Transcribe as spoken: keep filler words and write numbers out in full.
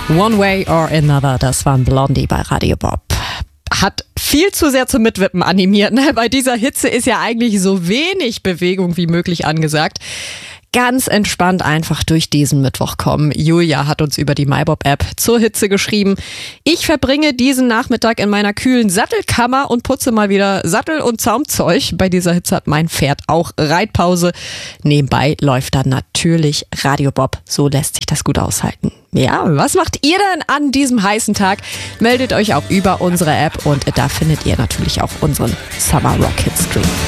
One Way or Another, das waren Blondie bei Radio Bob. Hat viel zu sehr zum Mitwippen animiert. Ne? Bei dieser Hitze ist ja eigentlich so wenig Bewegung wie möglich angesagt. Ganz entspannt einfach durch diesen Mittwoch kommen. Julia hat uns über die MyBob-App zur Hitze geschrieben. Ich verbringe diesen Nachmittag in meiner kühlen Sattelkammer und putze mal wieder Sattel- und Zaumzeug. Bei dieser Hitze hat mein Pferd auch Reitpause. Nebenbei läuft dann natürlich Radio Bob. So lässt sich das gut aushalten. Ja, was macht ihr denn an diesem heißen Tag? Meldet euch auch über unsere App und da findet ihr natürlich auch unseren Summer Rock Hit Stream.